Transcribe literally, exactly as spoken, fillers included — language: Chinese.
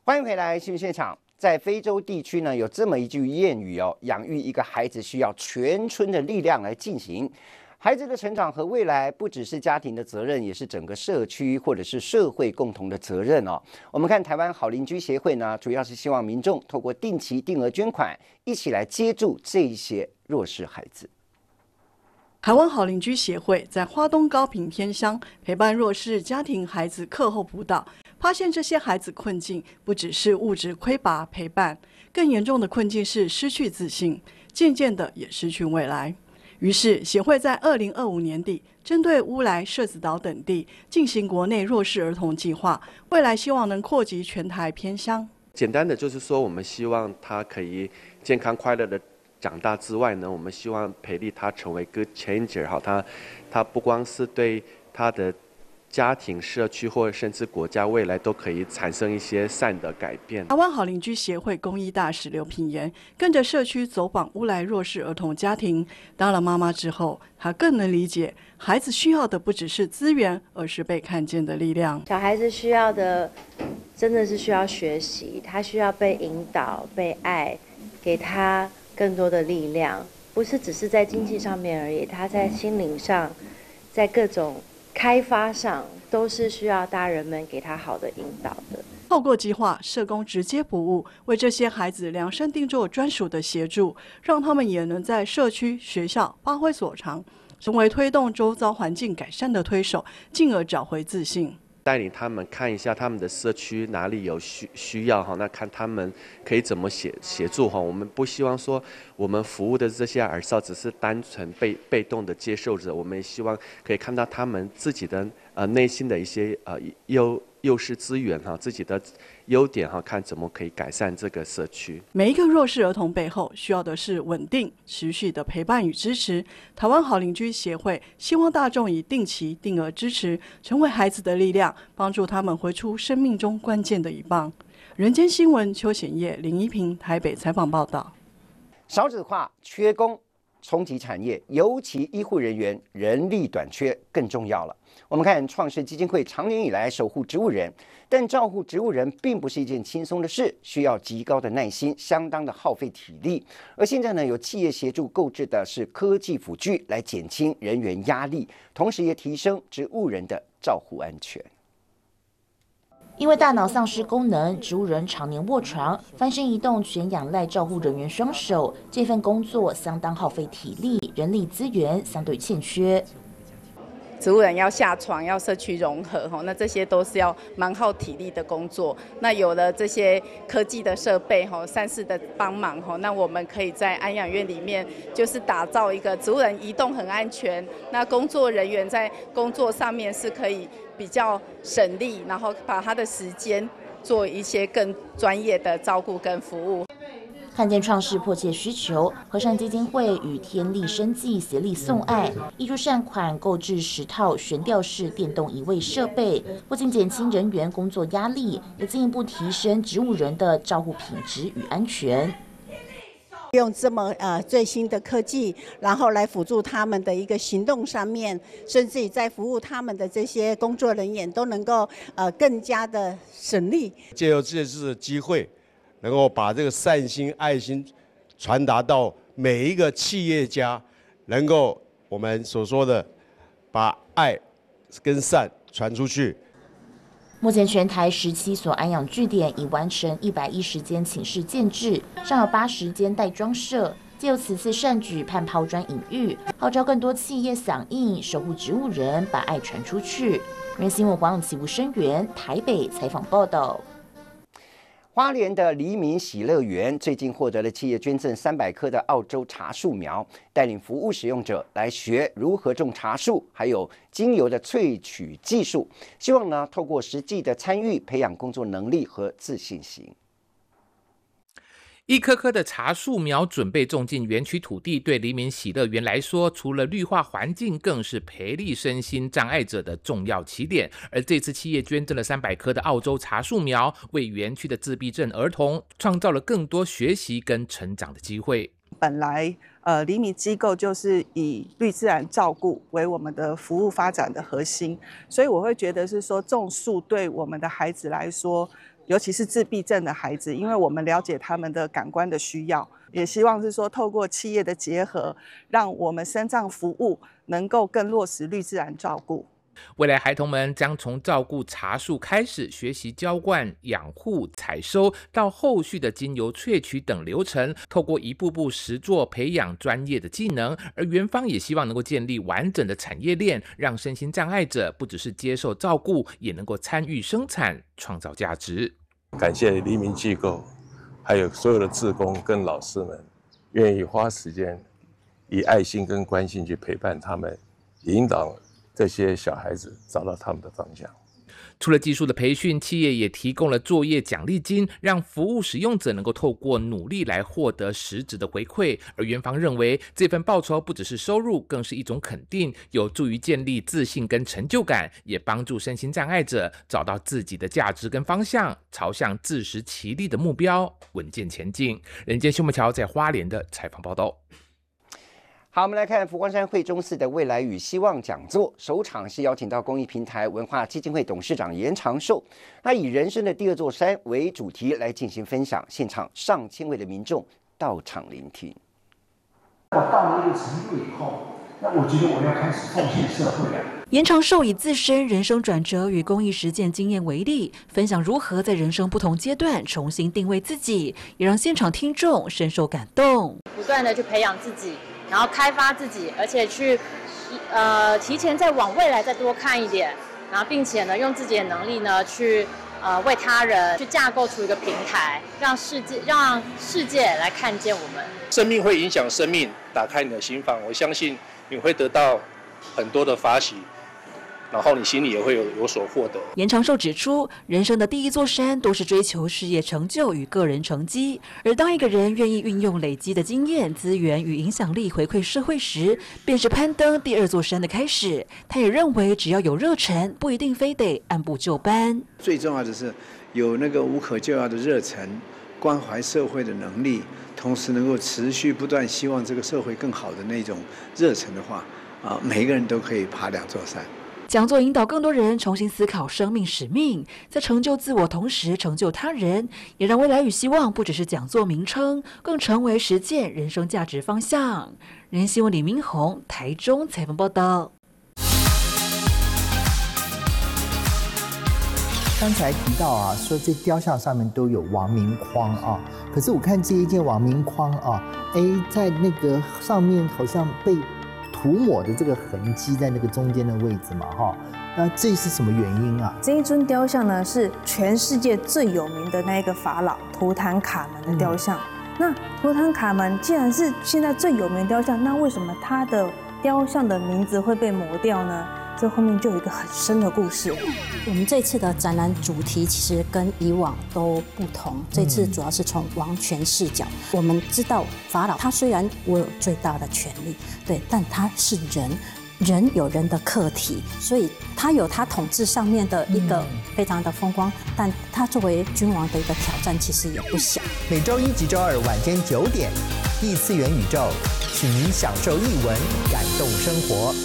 欢迎回来新闻现场。在非洲地区呢，有这么一句谚语哦：养育一个孩子需要全村的力量来进行。孩子的成长和未来不只是家庭的责任，也是整个社区或者是社会共同的责任哦。我们看台湾好邻居协会呢，主要是希望民众透过定期定额捐款，一起来接住这一些弱势孩子。 台湾好邻居协会在花东高屏偏乡陪伴弱势家庭孩子课后辅导，发现这些孩子困境不只是物质匮乏陪伴，更严重的困境是失去自信，渐渐的也失去未来。于是协会在二零二五年底针对乌来、社子岛等地进行国内弱势儿童计划，未来希望能扩及全台偏乡。 简单的就是说，我们希望他可以健康快乐的长大之外呢，我们希望培力他成为 good changer 哈，他他不光是对他的家庭、社区或者甚至国家未来都可以产生一些善的改变。 台湾好邻居协会公益大使刘品言跟着社区走访乌来弱势儿童家庭，当了妈妈之后，她更能理解孩子需要的不只是资源，而是被看见的力量。 小孩子需要的真的是需要学习，他需要被引导、被爱，给他更多的力量，不是只是在经济上面而已，他在心灵上，在各种开发上都是需要大人们给他好的引导的。 透过计划，社工直接服务，为这些孩子量身定做专属的协助，让他们也能在社区、学校发挥所长，成为推动周遭环境改善的推手，进而找回自信。 带领他们看一下他们的社区哪里有需需要哈，那看他们可以怎么协协助哈。我们不希望说我们服务的这些儿少只是单纯被被动的接受者，我们也希望可以看到他们自己的呃内心的一些呃优优势资源哈，自己的优点哈，看怎么可以改善这个社区。 每一个弱势儿童背后需要的是稳定、持续的陪伴与支持。台湾好邻居协会希望大众以定期定额支持，成为孩子的力量，帮助他们挥出生命中关键的一棒。人间新闻邱显业、林一平台北采访报道。 少子化、缺工冲击产业，尤其医护人员人力短缺更重要了。我们看创世基金会长年以来守护植物人，但照顾植物人并不是一件轻松的事，需要极高的耐心，相当的耗费体力。而现在呢，有企业协助购置的是科技辅具，来减轻人员压力，同时也提升植物人的照护安全。 因为大脑丧失功能，植物人常年卧床，翻身移动全仰赖照护人员双手，这份工作相当耗费体力，人力资源相对欠缺。 植物人要下床，要社区融合，那这些都是要蛮耗体力的工作。那有了这些科技的设备，善事的帮忙，那我们可以在安养院里面，就是打造一个植物人移动很安全，那工作人员在工作上面是可以比较省力，然后把他的时间做一些更专业的照顾跟服务。 看见创世迫切需求，和善基金会与天力生技协力送爱，挹注善款购置十套悬吊式电动移位设备，不仅减轻人员工作压力，也进一步提升植物人的照护品质与安全。 用这么呃最新的科技，然后来辅助他们的一个行动上面，甚至于在服务他们的这些工作人员都能够呃更加的省力。 借由这次的机会，能够把这个善心、爱心传达到每一个企业家，能够我们所说的把爱跟善传出去。 目前全台十七所安养据点已完成一百一十间寝室建制，尚有八十间待装设。借由此次善举，盼抛砖引玉，号召更多企业响应，守护植物人，把爱传出去。人新闻黄永琪、吴声源台北采访报道。 花莲的黎明喜乐园最近获得了企业捐赠三百棵的澳洲茶树苗，带领服务使用者来学如何种茶树，还有精油的萃取技术，希望呢透过实际的参与，培养工作能力和自信心。 一棵棵的茶树苗准备种进园区土地，对黎明喜乐园来说，除了绿化环境，更是培力身心障碍者的重要起点。而这次企业捐赠了三百棵的澳洲茶树苗，为园区的自闭症儿童创造了更多学习跟成长的机会。 本来呃黎明机构就是以绿自然照顾为我们的服务发展的核心，所以我会觉得是说种树对我们的孩子来说，尤其是自闭症的孩子，因为我们了解他们的感官的需要，也希望是说透过企业的结合，让我们身障服务能够更落实绿自然照顾。 未来孩童们将从照顾茶树开始，学习浇灌、养护、采收，到后续的精油萃取等流程，透过一步步实作培养专业的技能。而园方也希望能够建立完整的产业链，让身心障碍者不只是接受照顾，也能够参与生产，创造价值。 感谢黎明机构，还有所有的志工跟老师们，愿意花时间，以爱心跟关心去陪伴他们，引导这些小孩子找到他们的方向。 除了技术的培训，企业也提供了作业奖励金，让服务使用者能够透过努力来获得实质的回馈。而园方认为，这份报酬不只是收入，更是一种肯定，有助于建立自信跟成就感，也帮助身心障碍者找到自己的价值跟方向，朝向自食其力的目标稳健前进。人间秀木桥在花莲的采访报道。 好，我们来看佛光山惠中寺的未来与希望讲座，首场是邀请到公益平台文化基金会董事长严长寿，他以人生的第二座山为主题来进行分享，现场上千位的民众到场聆听。 我到了一个程度以后，那我觉得我要开始奉献社会了。 严长寿以自身人生转折与公益实践经验为例，分享如何在人生不同阶段重新定位自己，也让现场听众深受感动。 不断的去培养自己，然后开发自己，而且去呃提前再往未来再多看一点，然后并且呢用自己的能力呢去呃为他人去架构出一个平台，让世界让世界来看见我们。 生命会影响生命，打开你的心房，我相信你会得到很多的发喜。然后你心里也会有有所获得。 严长寿指出，人生的第一座山都是追求事业成就与个人成绩，而当一个人愿意运用累积的经验、资源与影响力回馈社会时，便是攀登第二座山的开始。他也认为，只要有热忱，不一定非得按部就班。 最重要的是有那个无可救药的热忱，关怀社会的能力，同时能够持续不断希望这个社会更好的那种热忱的话，啊，每一个人都可以爬两座山。 讲座引导更多人重新思考生命使命，在成就自我同时成就他人，也让未来与希望不只是讲座名称，更成为实践人生价值方向。人间新闻李明宏台中采访报道。 刚才提到啊，说这雕像上面都有王明框啊，可是我看这一件王明框啊，哎，在那个上面好像被涂抹的这个痕迹在那个中间的位置嘛，哈，那这是什么原因啊？ 这一尊雕像呢，是全世界最有名的那一个法老图坦卡门的雕像。嗯、那图坦卡门既然是现在最有名的雕像，那为什么他的雕像的名字会被磨掉呢？这后面就有一个很深的故事。 我们这次的展览主题其实跟以往都不同，这次主要是从王权视角。我们知道法老他虽然握有最大的权力，对，但他是人。人有人的课题，所以他有他统治上面的一个非常的风光，嗯、但他作为君王的一个挑战其实也不小。 每周一及周二晚间九点，异次元宇宙，请您享受艺文，感动生活。